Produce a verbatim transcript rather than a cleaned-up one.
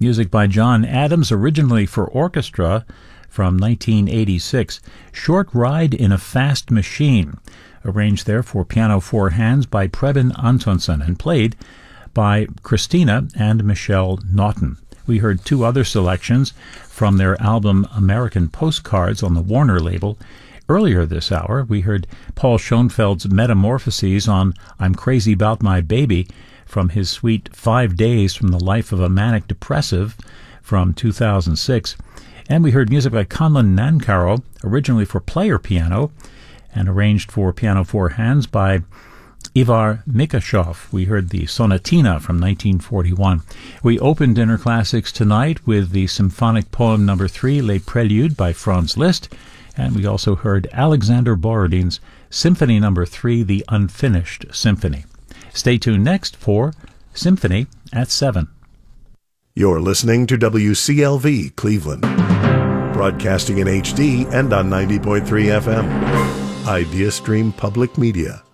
music by John Adams, originally for orchestra from nineteen eighty-six. Short Ride in a Fast Machine, arranged there for piano four hands by Preben Antonsen and played by Christina and Michelle Naughton. We heard two other selections from their album American Postcards on the Warner label. Earlier this hour, we heard Paul Schoenfeld's Metamorphoses on I'm Crazy About My Baby from his suite Five Days from the Life of a Manic Depressive from two thousand six. And we heard music by Conlon Nancarrow, originally for player piano and arranged for piano four hands by Ivar Mikashov. We heard the Sonatina from nineteen forty-one. We opened Dinner Classics tonight with the symphonic poem number three, Les Préludes by Franz Liszt, and we also heard Alexander Borodin's Symphony number three, the Unfinished Symphony. Stay tuned next for Symphony at seven. You're listening to W C L V Cleveland, broadcasting in H D and on ninety point three F M. Idea Stream Public Media.